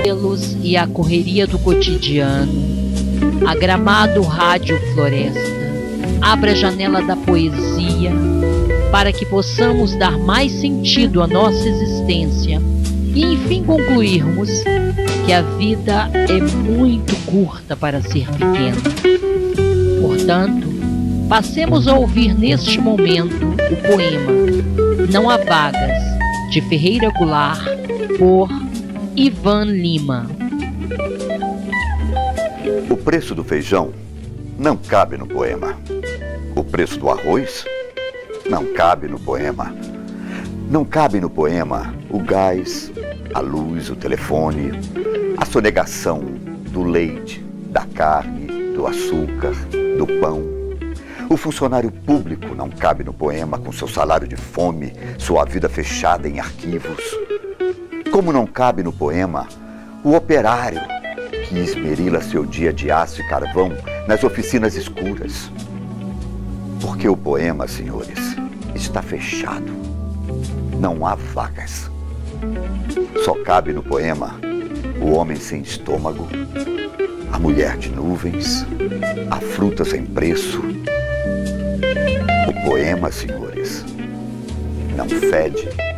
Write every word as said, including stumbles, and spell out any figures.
pelos e a correria do cotidiano, a gramado rádio floresta, abra a janela da poesia para que possamos dar mais sentido à nossa existência e enfim concluirmos que a vida é muito curta para ser pequena. Portanto, passemos a ouvir neste momento o poema Não Há Vagas, de Ferreira Goulart, por Ivan Lima. O preço do feijão não cabe no poema. O preço do arroz não cabe no poema. Não cabe no poema o gás, a luz, o telefone, a sonegação do leite, da carne, do açúcar, do pão. O funcionário público não cabe no poema com seu salário de fome, sua vida fechada em arquivos. Como não cabe no poema o operário que esmerila seu dia de aço e carvão nas oficinas escuras. Porque o poema, senhores, está fechado. Não há vagas. Só cabe no poema o homem sem estômago, a mulher de nuvens, a fruta sem preço. O poema, senhores, não fede,